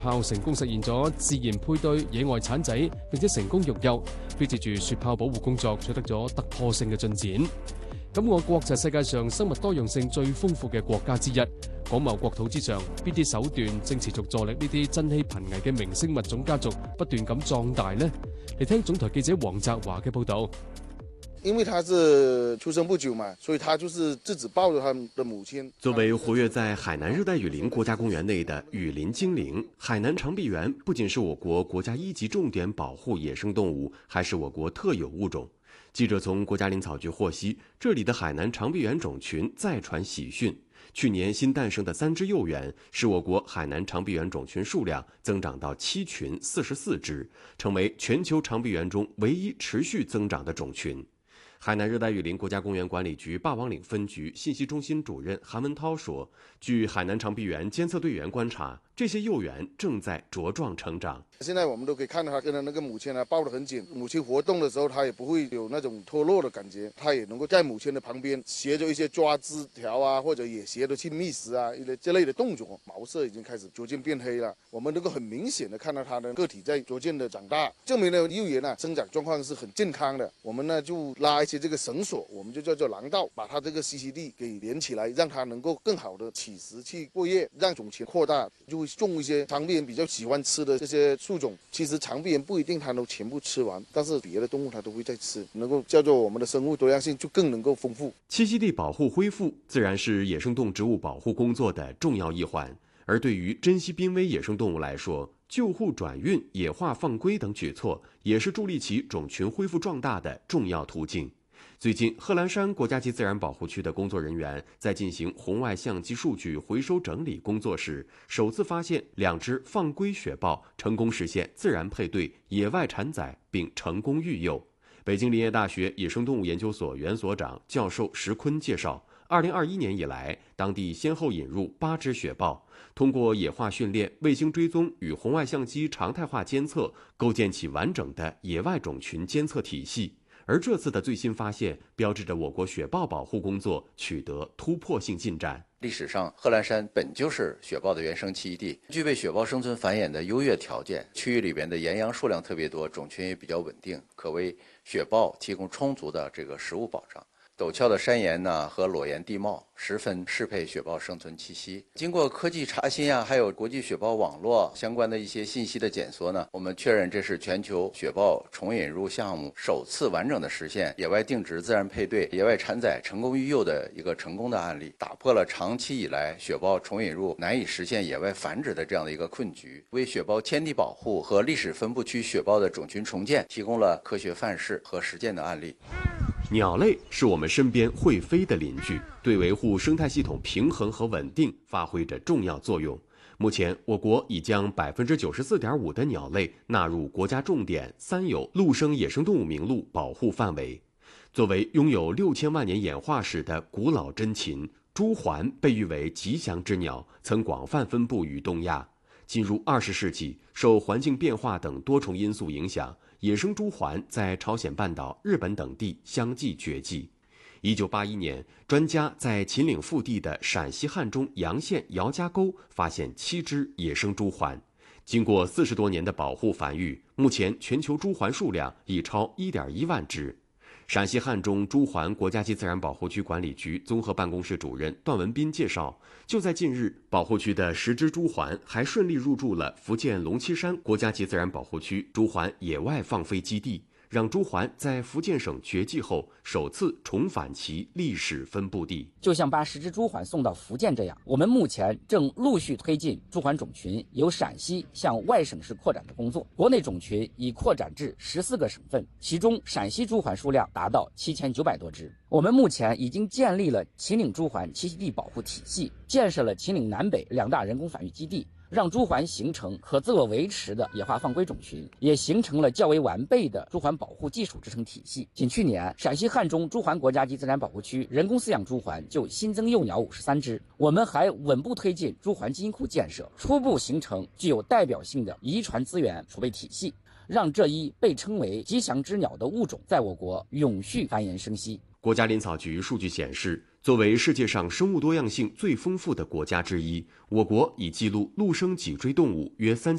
炮成功實現咗自然配對野外產仔，並且成功育幼，標誌住雪豹保護工作取得咗突破性嘅進展。咁我國就係世界上生物多樣性最豐富嘅國家之一，廣袤國土之上，邊啲手段正持續助力呢啲珍稀瀕危嘅明星物種家族不斷咁壯大呢？嚟聽總台記者黃澤華嘅報導。 因為他是出生不久嘛，所以他就是自己抱着他的母親。 作為活躍在海南熱帶雨林國家公園內的雨林精靈，海南長臂猿不僅是我國國家1級重點保護野生動物，還是我國特有物種。記者從國家林草局獲悉，這裡的海南長臂猿種群再傳喜訊，去年新誕生的3隻幼猿，使我國海南長臂猿種群數量增長到7群44隻，成為全球長臂猿中唯一持續增長的種群。海南熱帶雨林國家公園管理局霸王嶺分局信息中心主任韓文濤說，據海南長臂猿監測隊員觀察，這些幼猿正在茁壯成長。 現在我們都可以看到它跟它那個母親呢抱得很緊，母親活動的時候，它也不會有那種脫落的感覺，它也能夠在母親的旁邊學着一些抓枝條啊，或者也學着去覓食啊，一類這類的動作。毛色已經開始逐漸變黑了，我們能夠很明顯的看到它的個體在逐漸的長大，證明呢幼猿呢生長狀況是很健康的。我們呢就拉一些這個繩索，我們就叫做廊道，把它這個棲息地給連起來，讓它能夠更好的起食去過夜，讓種群擴大。就會種一些長臂猿比較喜歡吃的這些樹種，其實長臂猿不一定它能全部吃完，但是別的動物它都會在吃，能夠叫做我們的生物多樣性就更能夠豐富。 棲息地保護恢復自然是野生動植物保護工作的重要一環，而對於珍稀瀕危野生動物來說，救護轉運、野化放歸等舉措也是助力其種群恢復壯大的重要途徑。最近，賀蘭山國家級自然保護區的工作人員在進行紅外相機數據回收整理工作時，首次發現2隻放歸雪豹成功實現自然配對、野外產崽並成功育幼。北京林業大學野生動物研究所原所長教授石坤介紹，2021年以來，當地先後引入8隻雪豹，通過野化訓練、衛星追蹤與紅外相機常態化監測，構建起完整的野外種群監測體系。而這次的最新發現，標誌着我國雪豹保護工作取得突破性進展。 歷史上，賀蘭山本就是雪豹的原生棲息地，具備雪豹生存繁衍的優越條件。區域裏邊的岩羊數量特別多，種群也比較穩定，可為雪豹提供充足的這個食物保障。陡峭的山岩呢和裸岩地貌十分適配雪豹生存棲息。經過科技查詢啊，還有國際雪豹網絡相關的一些信息的檢索呢，我們確認這是全球雪豹重引入項目首次完整的實現野外定植、自然配對、野外產崽成功育幼的一個成功的案例，打破了長期以來雪豹重引入難以實現野外繁殖的這樣的一個困局，為雪豹遷地保護和歷史分布區雪豹的種群重建提供了科學範式和實踐的案例。 鳥類是我們身邊會飛的鄰居，對維護生態系統平衡和穩定發揮着重要作用。目前，我國已將94.5%的鳥類納入國家重點3有陸生野生動物名錄保護範圍。作為擁有6000萬年演化史的古老珍禽，朱鹮被譽為吉祥之鳥，曾廣泛分布於東亞。進入20世紀，受環境變化等多重因素影響，野生朱鹮在朝鮮半島、日本等地相繼絕跡。1981年，專家在秦嶺腹地的陝西漢中陽縣姚家溝發現7隻野生朱鹮。經過40多年的保護繁育，目前全球朱鹮數量已超1.1萬隻。陝西漢中朱鹮國家級自然保護區管理局綜合辦公室主任段文斌介紹，就在近日，保護區的10隻朱鹮還順利入駐了福建龍棲山國家級自然保護區朱鹮野外放飛基地，讓朱鹮在福建省絕跡後首次重返其歷史分布地。 就像把10隻朱鹮送到福建這樣，我們目前正陸續推進朱鹮種群由陝西向外省市擴展的工作。國內種群已擴展至14個省份，其中陝西朱鹮數量達到7900多隻。我們目前已經建立了秦嶺朱鹮棲息地保護體系，建設了秦嶺南北2大人工繁育基地，讓朱鹮形成可自我維持的野化放歸種群，也形成了較為完備的朱鹮保護技術支撐體系。僅去年，陝西漢中朱鹮國家級自然保護區人工飼養朱鹮就新增幼鳥53隻。我們還穩步推進朱鹮基因庫建設，初步形成具有代表性的遺傳資源儲備體系，讓這一被稱為吉祥之鳥的物種在我國永續繁衍生息。 國家林草局數據顯示， 作为世界上生物多样性最丰富的国家之一，我国已记录陆生脊椎动物约3000